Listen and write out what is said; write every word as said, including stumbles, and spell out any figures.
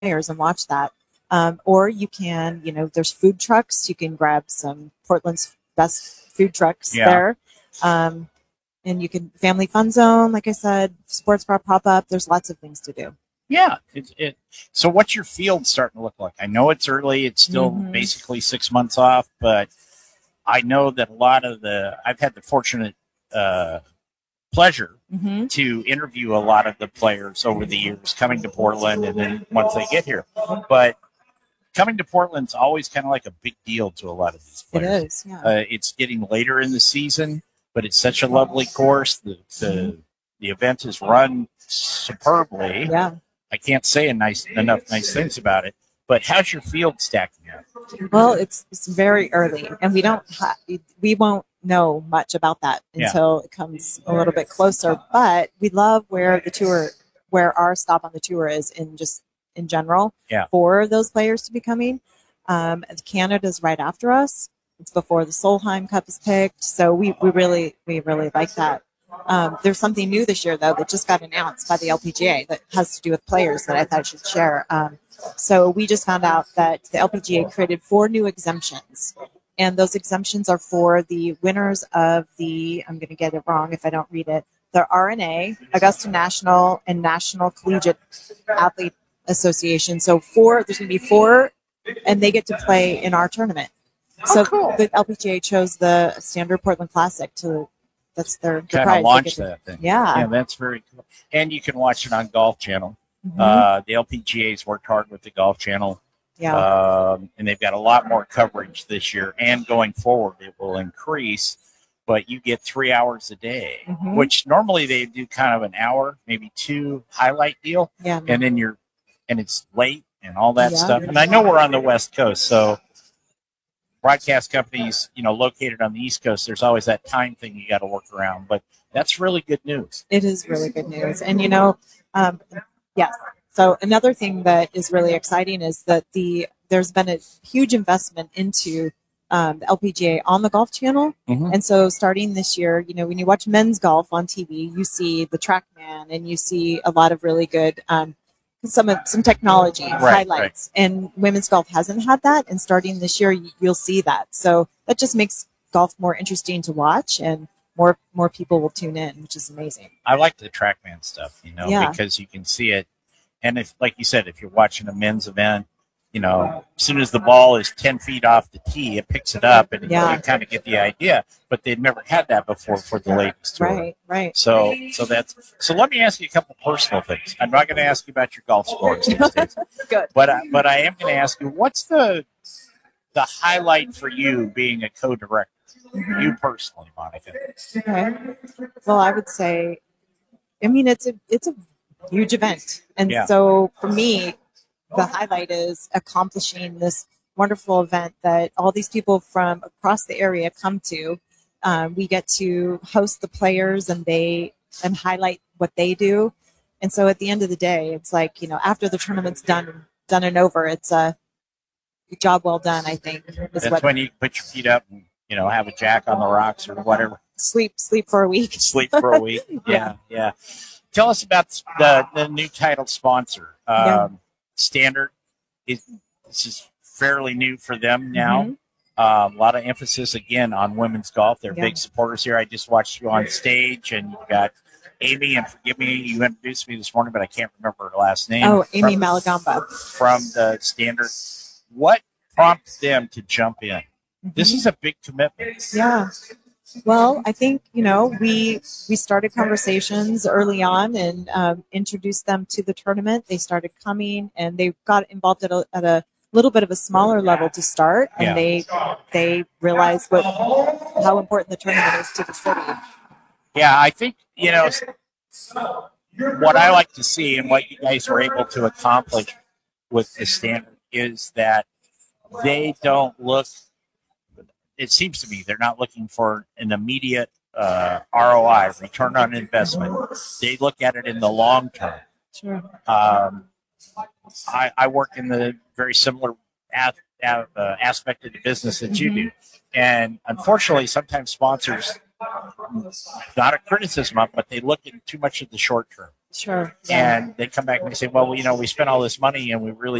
players and watch that. Um, or you can, you know, there's food trucks. You can grab some Portland's best food trucks Yeah. there. Um, and you can family fun zone, like I said, sports bar pop up. There's lots of things to do. Yeah. It, it, so what's your field starting to look like? I know it's early. It's still Mhm. basically six months off, but I know that a lot of the, I've had the fortunate uh, pleasure Mhm. to interview a lot of the players over the years coming to Portland and then once they get here. But coming to Portland's always kind of like a big deal to a lot of these It players. is, yeah. Uh, it's getting later in the season, but it's such a lovely course. The the, the event is run superbly. Yeah. I can't say a nice enough nice things about it. But how's your field stacking up? Well, it's it's very early, and we don't ha- we won't know much about that Yeah. until it comes a little bit closer. But we love where the tour, where our stop on the tour is in just in general Yeah. for those players to be coming. Um, and Canada's right after us. It's before the Solheim Cup is picked, so we, we really we really like that. Um, there's something new this year though that just got announced by the L P G A that has to do with players that I thought I should share. Um, so we just found out that the L P G A created four new exemptions, and those exemptions are for the winners of the, I'm going to get it wrong if I don't read it, the R N A, Augusta National, and National Collegiate Athlete Association. So four, there's going to be four, and they get to play in our tournament. So cool. the L P G A chose the Standard Portland Classic to, that's their, their Kind prize. of They launch get to- that thing. Yeah. Yeah, that's very cool. And you can watch it on Golf Channel. Mhm. Uh, the L P G A's worked hard with the Golf Channel. yeah. Um, and they've got a lot more coverage this year, and going forward, it will increase. But you get three hours a day, Mhm. which normally they do kind of an hour, maybe two highlight deal, yeah. and then you're, and it's late and all that Yeah. stuff. And I know we're on the West Coast, so broadcast companies, you know, located on the East Coast, there's always that time thing you got to work around. But that's really good news. It is really good news. And, you know, um, yes. So another thing that is really exciting is that the there's been a huge investment into um, the L P G A on the Golf Channel. Mhm. And so starting this year, you know, when you watch men's golf on T V, you see the TrackMan and you see a lot of really good um, some of some technology highlights. And women's golf hasn't had that. And starting this year, you, you'll see that. So that just makes golf more interesting to watch, and more more people will tune in, which is amazing. I like the TrackMan stuff, you know, Yeah. because you can see it. And if, like you said, if you're watching a men's event, you know, as soon as the ball is ten feet off the tee, it picks it up, and Yeah. you kind of get the idea. But they've never had that before for the ladies tour. Right, right. So, so that's so. Let me ask you a couple personal things. I'm not going to ask you about your golf scores these days, Good. but I, but I am going to ask you, what's the the highlight for you being a co-director? Mhm. You personally, Monica. Okay. Well, I would say, I mean, it's a it's a huge event, and Yeah. so for me, the highlight is accomplishing this wonderful event that all these people from across the area come to. Um, we get to host the players, and they and highlight what they do. And so at the end of the day, it's like, you know, after the tournament's done done and over, it's a job well done. I think is That's what when you put your feet up and, you know, have a jack on the rocks or whatever. sleep sleep for a week. Sleep for a week. Yeah, yeah. Tell us about the the new title sponsor. Um, Yeah. Standard is this is fairly new for them now. Mhm. Um, a lot of emphasis again on women's golf. They're Yeah. big supporters here. I just watched you on stage, and you got Amy. And forgive me, you introduced me this morning, but I can't remember her last name. Oh, Amy from, Malagamba. from the Standard. What prompted them to jump in? This is a big commitment. Yeah. Well, I think, you know, we we started conversations early on and um, introduced them to the tournament. They started coming, and they got involved at a, at a little bit of a smaller level to start, and Yeah. they they realized what how important the tournament is to the city. Yeah, I think, you know, what I like to see and what you guys were able to accomplish with the Standard is that they don't look, it seems to me, they're not looking for an immediate uh, R O I, return on investment. They look at it in the long term. Sure. Um, I, I work in the very similar a, a, uh, aspect of the business that you Mhm. do. And unfortunately, sometimes sponsors not a criticism of, but they look at too much of the short term. Sure. Yeah. And they come back and they say, well, you know, we spent all this money and we really